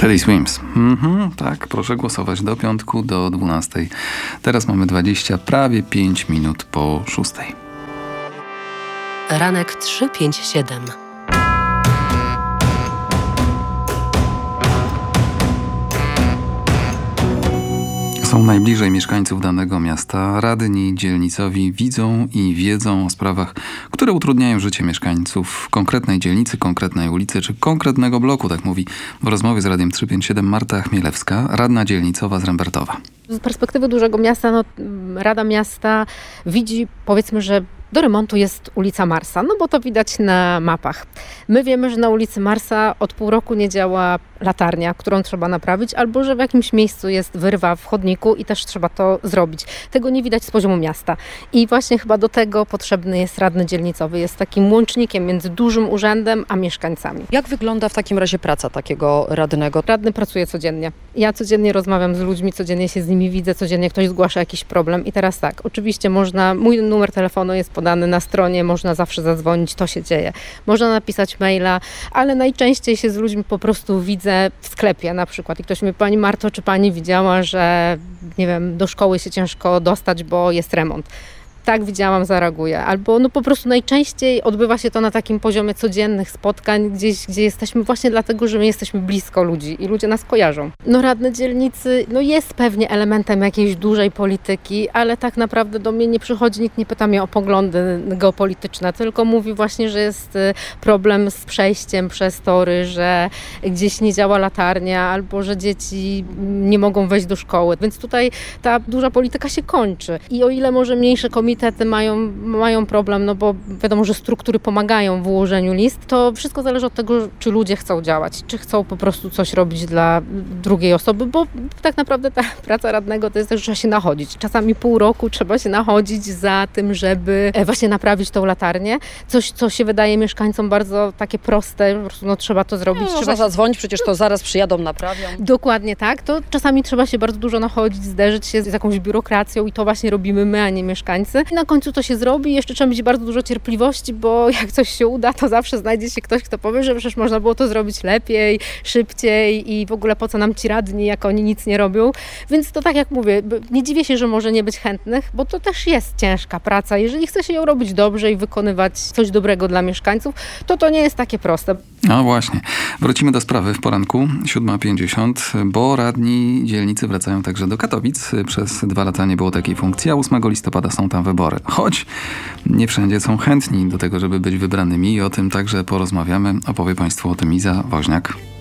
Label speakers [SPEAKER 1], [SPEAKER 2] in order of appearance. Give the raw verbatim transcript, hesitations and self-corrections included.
[SPEAKER 1] Teddy Swims. Mhm, tak, proszę głosować do piątku, do dwunastej. Teraz mamy dwadzieścia, prawie pięć minut po szóstej.
[SPEAKER 2] Ranek trzy pięć siedem.
[SPEAKER 1] Są najbliżej mieszkańców danego miasta. Radni dzielnicowi widzą i wiedzą o sprawach, które utrudniają życie mieszkańców konkretnej dzielnicy, konkretnej ulicy czy konkretnego bloku, tak mówi w rozmowie z Radiem trzysta pięćdziesiąt siedem Marta Chmielewska, radna dzielnicowa z Rembertowa.
[SPEAKER 3] Z perspektywy dużego miasta, no, Rada Miasta widzi, powiedzmy, że do remontu jest ulica Marsa, no bo to widać na mapach. My wiemy, że na ulicy Marsa od pół roku nie działa latarnia, którą trzeba naprawić, albo że w jakimś miejscu jest wyrwa w chodniku i też trzeba to zrobić. Tego nie widać z poziomu miasta. I właśnie chyba do tego potrzebny jest radny dzielnicowy. Jest takim łącznikiem między dużym urzędem a mieszkańcami.
[SPEAKER 2] Jak wygląda w takim razie praca takiego radnego?
[SPEAKER 3] Radny pracuje codziennie. Ja codziennie rozmawiam z ludźmi, codziennie się z nimi widzę, codziennie ktoś zgłasza jakiś problem. I teraz tak, oczywiście można, mój numer telefonu jest podany na stronie, można zawsze zadzwonić, to się dzieje. Można napisać maila, ale najczęściej się z ludźmi po prostu widzę w sklepie na przykład i ktoś mi: pani Marto, czy pani widziała, że nie wiem, do szkoły się ciężko dostać, bo jest remont? Tak, widziałam, zareaguję. Albo no po prostu najczęściej odbywa się to na takim poziomie codziennych spotkań, gdzieś, gdzie jesteśmy właśnie dlatego, że my jesteśmy blisko ludzi i ludzie nas kojarzą. No radny dzielnicy, no jest pewnie elementem jakiejś dużej polityki, ale tak naprawdę do mnie nie przychodzi, nikt nie pyta mnie o poglądy geopolityczne, tylko mówi właśnie, że jest problem z przejściem przez tory, że gdzieś nie działa latarnia, albo że dzieci nie mogą wejść do szkoły. Więc tutaj ta duża polityka się kończy. I o ile może mniejsze komitety Komitety mają, mają problem, no bo wiadomo, że struktury pomagają w ułożeniu list, to wszystko zależy od tego, czy ludzie chcą działać, czy chcą po prostu coś robić dla drugiej osoby, bo tak naprawdę ta praca radnego to jest też, że trzeba się nachodzić. Czasami pół roku trzeba się nachodzić za tym, żeby właśnie naprawić tą latarnię. Coś, co się wydaje mieszkańcom bardzo takie proste, po prostu no, trzeba to zrobić.
[SPEAKER 2] No,
[SPEAKER 3] trzeba
[SPEAKER 2] można zadzwonić, przecież to zaraz przyjadą, naprawią.
[SPEAKER 3] Dokładnie tak. To czasami trzeba się bardzo dużo nachodzić, zderzyć się z jakąś biurokracją i to właśnie robimy my, a nie mieszkańcy. I na końcu to się zrobi. Jeszcze trzeba mieć bardzo dużo cierpliwości, bo jak coś się uda, to zawsze znajdzie się ktoś, kto powie, że przecież można było to zrobić lepiej, szybciej i w ogóle po co nam ci radni, jak oni nic nie robią. Więc to tak jak mówię, nie dziwię się, że może nie być chętnych, bo to też jest ciężka praca. Jeżeli chce się ją robić dobrze i wykonywać coś dobrego dla mieszkańców, to to nie jest takie proste.
[SPEAKER 1] No właśnie. Wrócimy do sprawy w poranku, siódma pięćdziesiąt, bo radni dzielnicy wracają także do Katowic. Przez dwa lata nie było takiej funkcji, a ósmego listopada są tam wybory. Choć nie wszędzie są chętni do tego, żeby być wybranymi i o tym także porozmawiamy. Opowie Państwu o tym Iza Woźniak.